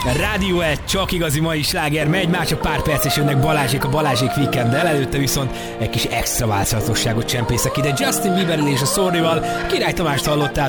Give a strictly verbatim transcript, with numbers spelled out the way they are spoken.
Rádió egy, csak igazi mai sláger megy, már csak pár perc és jönnek Balázsék a Balázsék Weekenddel, előtte viszont egy kis extra változatosságot csempészek ide Justin Bieberrel és a Sorryval. Király Tamást hallottátok.